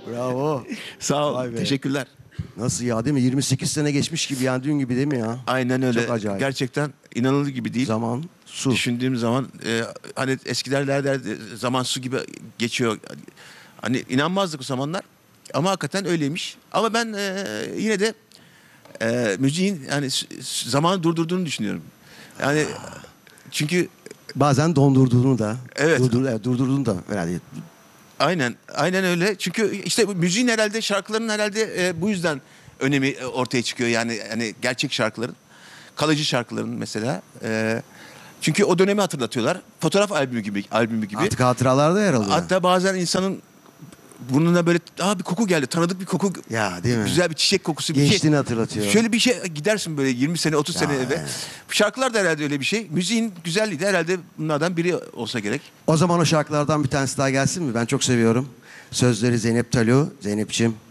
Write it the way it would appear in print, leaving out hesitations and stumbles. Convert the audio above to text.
Bravo. Sağ ol. Vay be. Teşekkürler. Nasıl ya, değil mi? 28 sene geçmiş gibi yani, dün gibi değil mi ya? Aynen öyle. Çok acayip. Gerçekten inanılır gibi değil. Zaman, su. Düşündüğüm zaman hani eskiler derlerdi, zaman su gibi geçiyor. Hani inanmazdık o zamanlar. Ama hakikaten öyleymiş. Ama ben yine de müziğin hani zamanı durdurduğunu düşünüyorum. Yani çünkü Bazen dondurduğunu da. Evet. Durdurduğunu da herhalde. aynen öyle. Çünkü işte bu müziğin herhalde, şarkıların herhalde bu yüzden önemi ortaya çıkıyor. Yani hani gerçek şarkıların, kalıcı şarkıların mesela. Çünkü o dönemi hatırlatıyorlar. Fotoğraf albümü gibi. Artık hatıralarda yer alıyor. Hatta bazen insanın burnuna böyle bir koku geldi. Tanıdık bir koku. Ya değil mi? Güzel bir çiçek kokusu bir şey. Gençliğini hatırlatıyor. Şöyle bir şey gidersin böyle 20 sene 30 sene eve. evet. Şarkılar da herhalde öyle bir şey. Müziğin güzelliği de herhalde bunlardan biri olsa gerek. O zaman o şarkılardan bir tanesi daha gelsin mi? Ben çok seviyorum. Sözleri Zeynep Talio. Zeynep'ciğim